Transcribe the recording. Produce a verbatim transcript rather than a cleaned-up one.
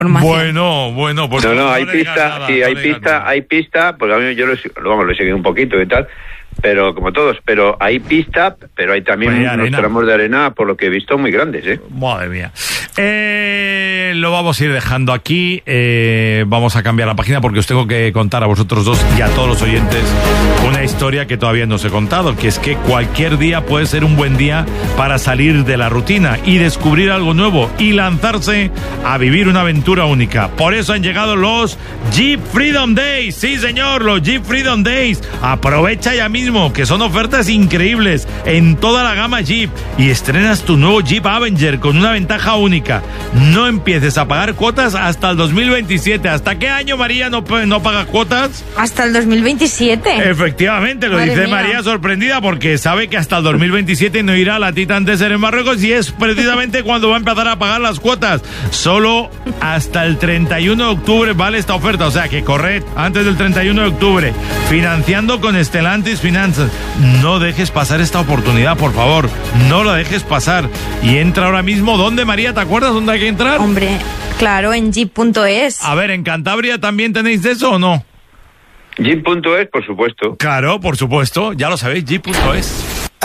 Bueno, bueno, pues no, no, hay pista, sí, hay pista, hay pista, porque a mí yo lo, vamos, lo he seguido un poquito y tal, pero como todos, pero hay pista, pero hay también pues unos arena. tramos de arena, por lo que he visto, muy grandes, ¿eh? Madre mía. Eh, lo vamos a ir dejando aquí, eh, vamos a cambiar la página porque os tengo que contar a vosotros dos y a todos los oyentes una historia que todavía no os he contado, que es que cualquier día puede ser un buen día para salir de la rutina y descubrir algo nuevo y lanzarse a vivir una aventura única. Por eso han llegado los Jeep Freedom Days. Sí, señor, los Jeep Freedom Days. Aprovecha ya mismo, que son ofertas increíbles en toda la gama Jeep y estrenas tu nuevo Jeep Avenger con una ventaja única. No empieces a pagar cuotas hasta el dos mil veintisiete. ¿Hasta qué año, María, no, no paga cuotas? Hasta el dos mil veintisiete. Efectivamente, lo Madre dice mía. María sorprendida porque sabe que hasta el dos mil veintisiete no irá a la Titan Desert en Marruecos y es precisamente cuando va a empezar a pagar las cuotas. Solo hasta el treinta y uno de octubre vale esta oferta, o sea que corred antes del treinta y uno de octubre, financiando con Stellantis Finanzas. No dejes pasar esta oportunidad, por favor, no la dejes pasar y entra ahora mismo. ¿Dónde, María? ¿Te acuerdas dónde hay que entrar? Hombre, claro, en jeep punto es. A ver, ¿en Cantabria también tenéis de eso o no? Jeep punto es, por supuesto. Claro, por supuesto, ya lo sabéis, Jeep punto es.